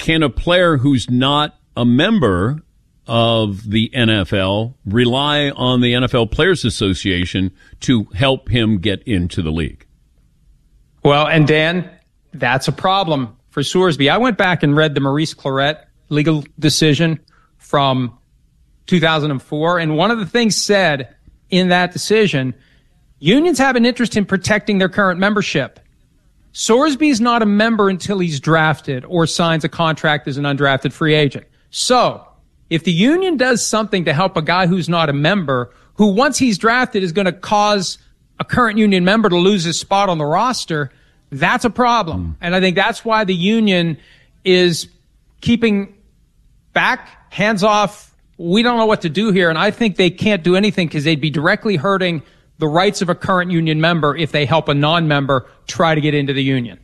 can a player who's not a member of the NFL rely on the NFL Players Association to help him get into the league? Well, and Dan, that's a problem for Sorsby. I went back and read the Maurice Clarett legal decision from 2004, and one of the things said in that decision, unions have an interest in protecting their current membership. Sorsby's not a member until he's drafted or signs a contract as an undrafted free agent. So if the union does something to help a guy who's not a member, who once he's drafted is going to cause a current union member to lose his spot on the roster, that's a problem. And I think that's why the union is keeping back, hands off. We don't know what to do here. And I think they can't do anything because they'd be directly hurting the rights of a current union member if they help a non-member try to get into the union.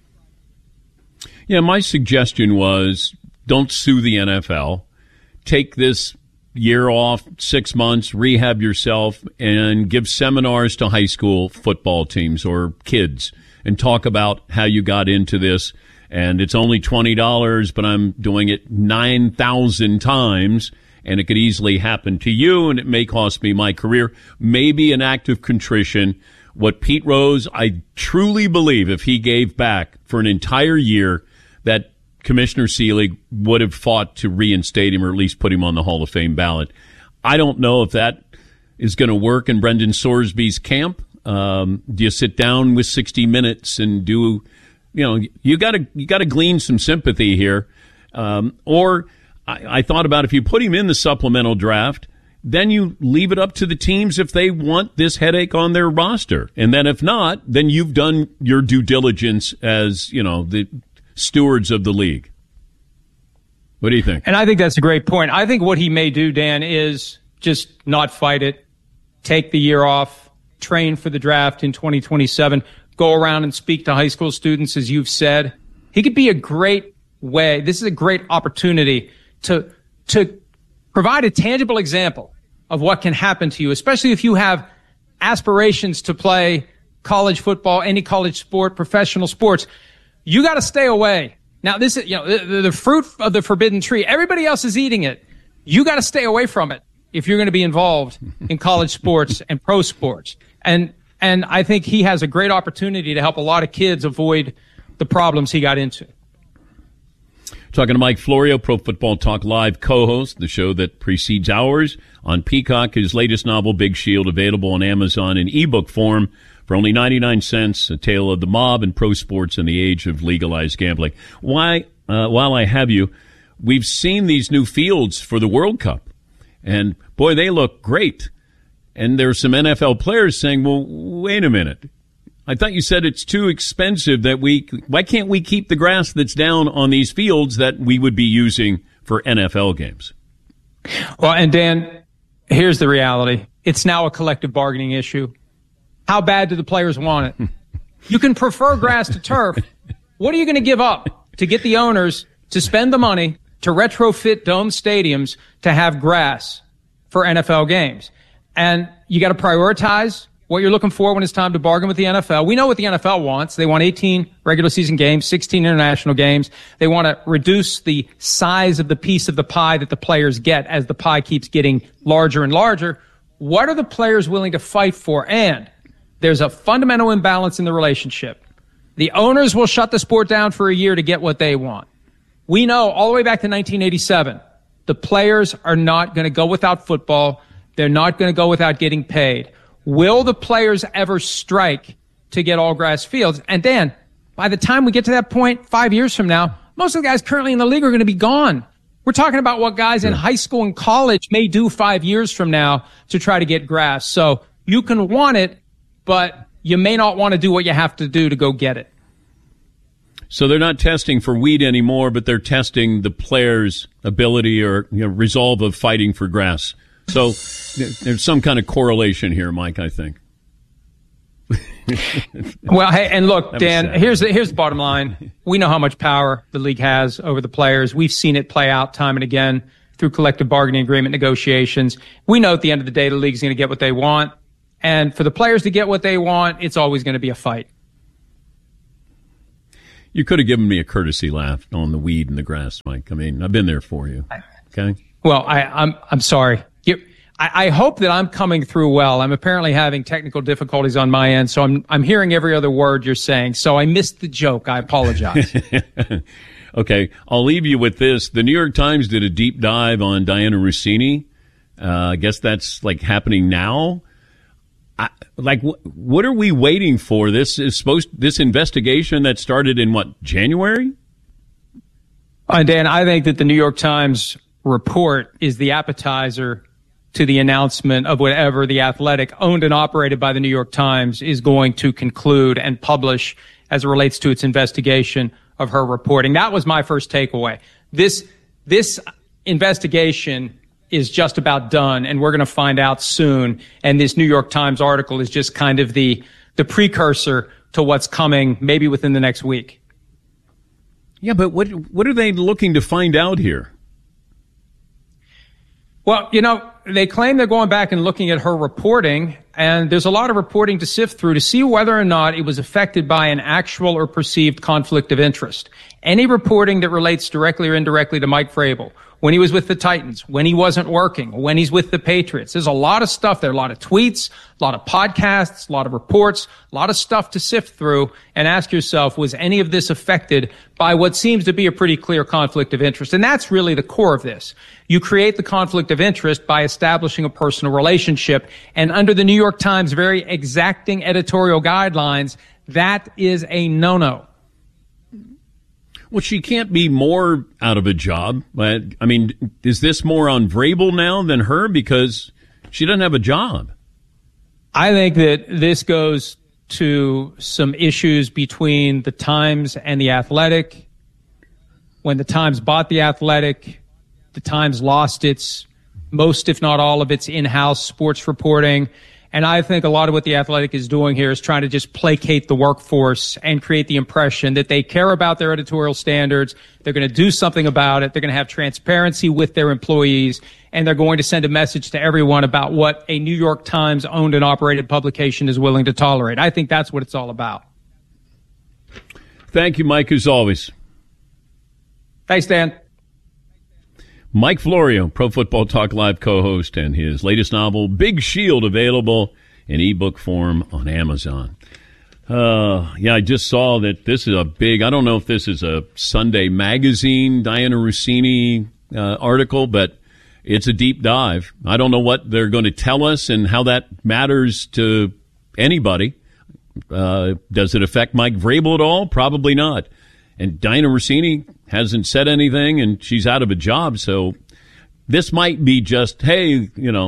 Yeah, my suggestion was don't sue the NFL. Take this year off, 6 months, rehab yourself, and give seminars to high school football teams or kids and talk about how you got into this. And it's only $20, but I'm doing it 9,000 times, and it could easily happen to you, and it may cost me my career. Maybe an act of contrition. What Pete Rose, I truly believe if he gave back for an entire year, that Commissioner Seelig would have fought to reinstate him or at least put him on the Hall of Fame ballot. I don't know if that is going to work in Brendan Sorsby's camp. Do you sit down with 60 Minutes and do, you got to glean some sympathy here. Or I thought about if you put him in the supplemental draft, then you leave it up to the teams if they want this headache on their roster. And then if not, then you've done your due diligence as, the stewards of the league. What do you think? And I think that's a great point. I think what he may do, Dan, is just not fight it, take the year off, train for the draft in 2027, go around and speak to high school students, as you've said. He could be a great way. This is a great opportunity to provide a tangible example of what can happen to you, especially if you have aspirations to play college football, any college sport, professional sports. You got to stay away. Now, this is, the fruit of the forbidden tree. Everybody else is eating it. You got to stay away from it if you're going to be involved in college sports and pro sports. And I think he has a great opportunity to help a lot of kids avoid the problems he got into. Talking to Mike Florio, Pro Football Talk Live co-host, the show that precedes ours on Peacock. His latest novel, Big Shield, available on Amazon in ebook form for only 99 cents, A Tale of the Mob and Pro Sports in the Age of Legalized Gambling. While I have you, we've seen these new fields for the World Cup, and boy, they look great. And there's some NFL players saying, well, wait a minute. I thought you said it's too expensive why can't we keep the grass that's down on these fields that we would be using for NFL games? Well, and Dan, here's the reality. It's now a collective bargaining issue. How bad do the players want it? You can prefer grass to turf. What are you going to give up to get the owners to spend the money to retrofit dome stadiums to have grass for NFL games? And you got to prioritize what you're looking for when it's time to bargain with the NFL. We know what the NFL wants. They want 18 regular season games, 16 international games. They want to reduce the size of the piece of the pie that the players get as the pie keeps getting larger and larger. What are the players willing to fight for? And there's a fundamental imbalance in the relationship. The owners will shut the sport down for a year to get what they want. We know all the way back to 1987, the players are not going to go without football. They're not going to go without getting paid. Will the players ever strike to get all grass fields? And Dan, by the time we get to that point, 5 years from now, most of the guys currently in the league are going to be gone. We're talking about what guys in high school and college may do 5 years from now to try to get grass. So you can want it, but you may not want to do what you have to do to go get it. So they're not testing for weed anymore, but they're testing the players' ability or resolve of fighting for grass. So there's some kind of correlation here, Mike, I think. Well, hey, and look, Dan, here's the bottom line. We know how much power the league has over the players. We've seen it play out time and again through collective bargaining agreement negotiations. We know at the end of the day, the league's going to get what they want. And for the players to get what they want, it's always going to be a fight. You could have given me a courtesy laugh on the weed and the grass, Mike. I mean, I've been there for you. Okay. Well, I'm sorry. I hope that I'm coming through well. I'm apparently having technical difficulties on my end, so I'm hearing every other word you're saying. So I missed the joke. I apologize. Okay, I'll leave you with this. The New York Times did a deep dive on Diana Russini. I guess that's like happening now. What are we waiting for? This investigation that started in January? Dan, I think that the New York Times report is the appetizer to the announcement of whatever The Athletic, owned and operated by the New York Times, is going to conclude and publish as it relates to its investigation of her reporting. That was my first takeaway. This investigation is just about done, and we're going to find out soon. And this New York Times article is just kind of the precursor to what's coming maybe within the next week. Yeah, but what are they looking to find out here? Well, they claim they're going back and looking at her reporting, and there's a lot of reporting to sift through to see whether or not it was affected by an actual or perceived conflict of interest. Any reporting that relates directly or indirectly to Mike Vrabel, when he was with the Titans, when he wasn't working, when he's with the Patriots. There's a lot of stuff there, a lot of tweets, a lot of podcasts, a lot of reports, a lot of stuff to sift through and ask yourself, was any of this affected by what seems to be a pretty clear conflict of interest? And that's really the core of this. You create the conflict of interest by establishing a personal relationship. And under the New York Times very exacting editorial guidelines, that is a no-no. Well, she can't be more out of a job. I mean, is this more on Vrabel now than her because she doesn't have a job? I think that this goes to some issues between the Times and the Athletic. When the Times bought the Athletic, the Times lost its most, if not all, of its in-house sports reporting. And I think a lot of what the Athletic is doing here is trying to just placate the workforce and create the impression that they care about their editorial standards. They're going to do something about it. They're going to have transparency with their employees, and they're going to send a message to everyone about what a New York Times owned and operated publication is willing to tolerate. I think that's what it's all about. Thank you, Mike, as always. Thanks, Dan. Mike Florio, Pro Football Talk Live co-host, and his latest novel, Big Shield, available in ebook form on Amazon. I just saw that this is I don't know if this is a Sunday Magazine Diana Russini article, but it's a deep dive. I don't know what they're going to tell us and how that matters to anybody. Does it affect Mike Vrabel at all? Probably not. And Diana Russini hasn't said anything, and she's out of a job. So this might be just, hey,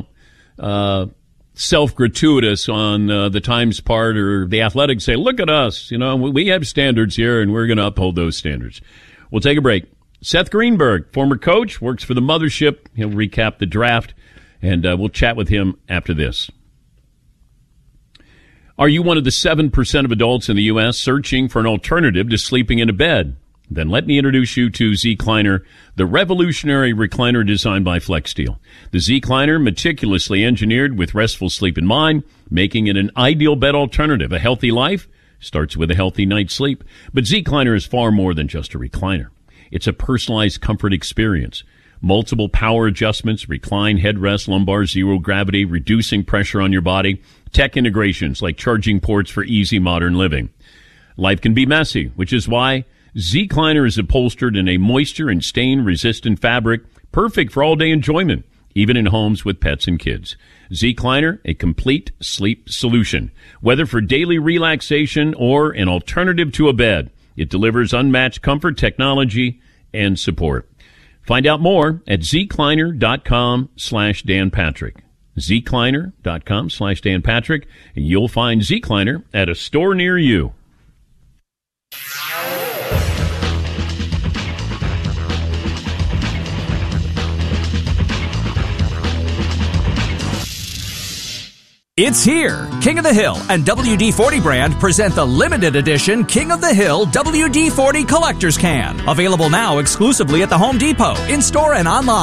self-gratuitous on the Times part, or the Athletic say, look at us. We have standards here, and we're going to uphold those standards. We'll take a break. Seth Greenberg, former coach, works for the Mothership. He'll recap the draft, and we'll chat with him after this. Are you one of the 7% of adults in the U.S. searching for an alternative to sleeping in a bed? Then let me introduce you to Zecliner, the revolutionary recliner designed by FlexSteel. The Zecliner, meticulously engineered with restful sleep in mind, making it an ideal bed alternative. A healthy life starts with a healthy night's sleep. But Zecliner is far more than just a recliner. It's a personalized comfort experience. Multiple power adjustments, recline, headrest, lumbar, zero gravity, reducing pressure on your body. Tech integrations like charging ports for easy modern living. Life can be messy, which is why Zecliner is upholstered in a moisture and stain-resistant fabric, perfect for all-day enjoyment, even in homes with pets and kids. Zecliner, a complete sleep solution. Whether for daily relaxation or an alternative to a bed, it delivers unmatched comfort, technology, and support. Find out more at Zecliner.com/Dan Patrick. Zecliner.com/Dan Patrick, and you'll find Zecliner at a store near you. It's here. King of the Hill and WD-40 brand present the limited edition King of the Hill WD-40 Collector's Can. Available now exclusively at the Home Depot, in-store and online.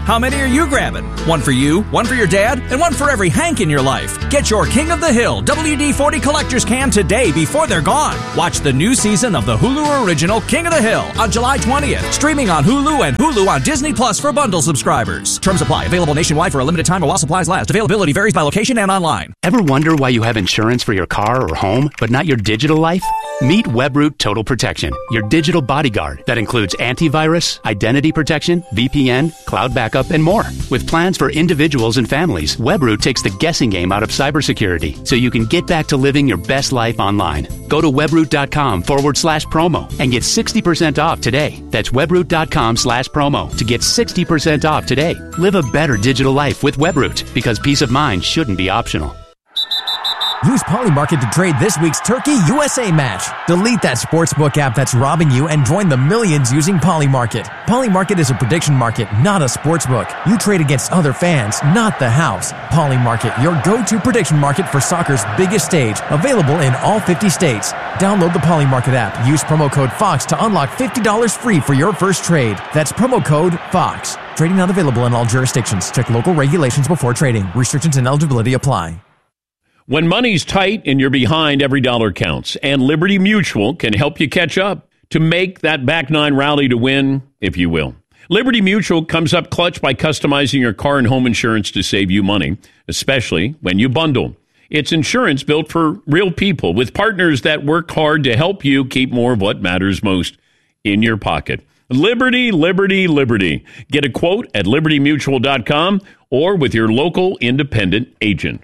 How many are you grabbing? One for you, one for your dad, and one for every Hank in your life. Get your King of the Hill WD-40 Collector's Can today before they're gone. Watch the new season of the Hulu original King of the Hill on July 20th. Streaming on Hulu and Hulu on Disney Plus for bundle subscribers. Terms apply. Available nationwide for a limited time or while supplies last. Availability varies by location and online. Ever wonder why you have insurance for your car or home, but not your digital life? Meet Webroot Total Protection, your digital bodyguard that includes antivirus, identity protection, VPN, cloud backup, and more. With plans for individuals and families, Webroot takes the guessing game out of cybersecurity so you can get back to living your best life online. Go to webroot.com/promo and get 60% off today. That's webroot.com/promo to get 60% off today. Live a better digital life with Webroot, because peace of mind shouldn't be optional. Use Polymarket to trade this week's Turkey USA match. Delete that sportsbook app that's robbing you and join the millions using Polymarket. Polymarket is a prediction market, not a sportsbook. You trade against other fans, not the house. Polymarket, your go-to prediction market for soccer's biggest stage. Available in all 50 states. Download the Polymarket app. Use promo code FOX to unlock $50 free for your first trade. That's promo code FOX. Trading not available in all jurisdictions. Check local regulations before trading. Restrictions and eligibility apply. When money's tight and you're behind, every dollar counts. And Liberty Mutual can help you catch up to make that back nine rally to win, if you will. Liberty Mutual comes up clutch by customizing your car and home insurance to save you money, especially when you bundle. It's insurance built for real people with partners that work hard to help you keep more of what matters most in your pocket. Liberty, Liberty, Liberty. Get a quote at libertymutual.com or with your local independent agent.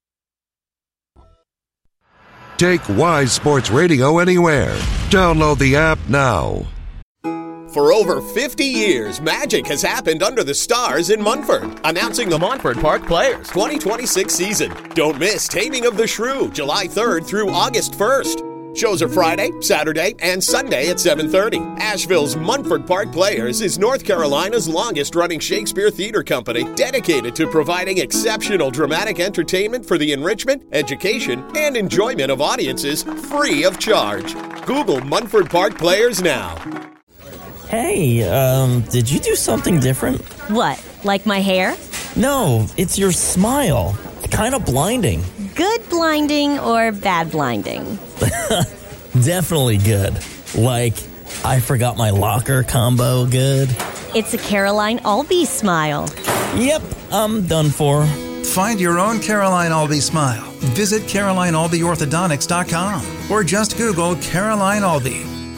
Take Wise Sports Radio anywhere. Download the app now. For over 50 years, magic has happened under the stars in Munford. Announcing the Montford Park Players 2026 season. Don't miss Taming of the Shrew, July 3rd through August 1st. Shows are Friday, Saturday, and Sunday at 7:30. Asheville's Munford Park Players is North Carolina's longest-running Shakespeare theater company, dedicated to providing exceptional dramatic entertainment for the enrichment, education, and enjoyment of audiences free of charge. Google Munford Park Players now. Hey, did you do something different? What, like my hair? No, it's your smile. Kind of blinding. Good blinding or bad blinding? Definitely good. Like, I forgot my locker combo good. It's a Caroline Albee smile. Yep, I'm done for. Find your own Caroline Albee smile. Visit CarolineAlbeeOrthodontics.com or just Google Caroline Albee.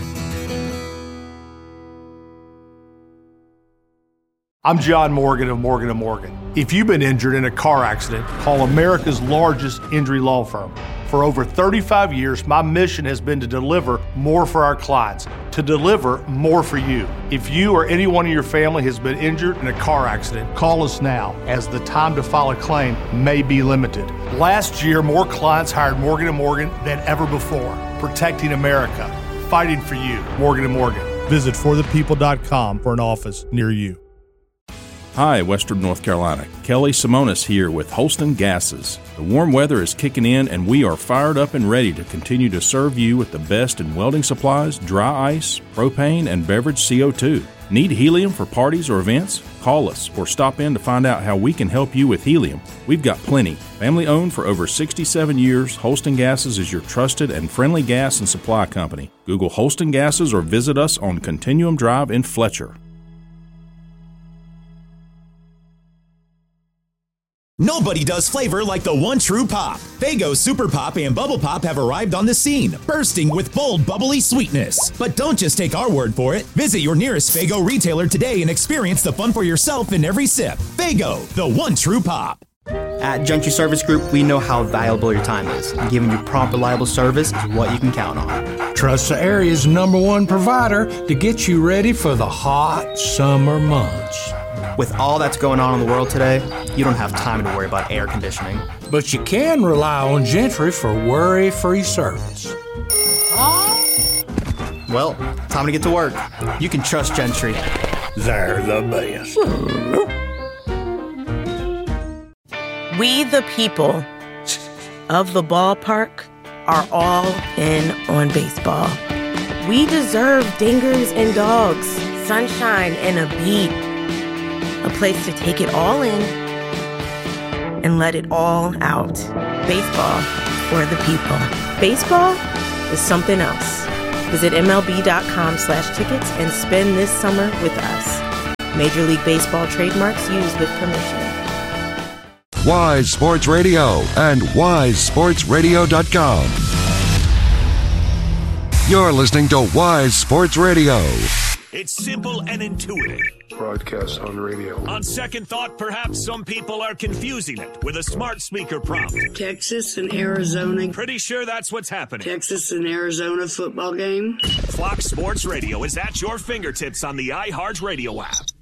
I'm John Morgan of Morgan & Morgan. If you've been injured in a car accident, call America's largest injury law firm. For over 35 years, my mission has been to deliver more for our clients, to deliver more for you. If you or anyone in your family has been injured in a car accident, call us now, as the time to file a claim may be limited. Last year, more clients hired Morgan & Morgan than ever before, protecting America, fighting for you. Morgan & Morgan. Visit forthepeople.com for an office near you. Hi, Western North Carolina. Kelly Simonis here with Holston Gases. The warm weather is kicking in and we are fired up and ready to continue to serve you with the best in welding supplies, dry ice, propane, and beverage CO2. Need helium for parties or events? Call us or stop in to find out how we can help you with helium. We've got plenty. Family owned for over 67 years, Holston Gases is your trusted and friendly gas and supply company. Google Holston Gases or visit us on Continuum Drive in Fletcher. Nobody does flavor like the one true pop. Faygo Super Pop and Bubble Pop have arrived on the scene, bursting with bold, bubbly sweetness. But don't just take our word for it. Visit your nearest Faygo retailer today and experience the fun for yourself in every sip. Faygo, the one true pop. At Gentry Service Group, we know how valuable your time is. And giving you prompt, reliable service is what you can count on. Trust the area's #1 provider to get you ready for the hot summer months. With all that's going on in the world today, you don't have time to worry about air conditioning. But you can rely on Gentry for worry-free service. Well, time to get to work. You can trust Gentry. They're the best. We, the people of the ballpark, are all in on baseball. We deserve dingers and dogs, sunshine and a beat. a place to take it all in and let it all out. Baseball for the people. Baseball is something else. Visit MLB.com/tickets and spend this summer with us. Major League Baseball trademarks used with permission. Wise Sports Radio and wisesportsradio.com. You're listening to Wise Sports Radio. It's simple and intuitive. Broadcast on radio. On second thought, perhaps some people are confusing it with a smart speaker prompt. Texas and Arizona. Pretty sure that's what's happening. Texas and Arizona football game. Fox Sports Radio is at your fingertips on the iHeartRadio app.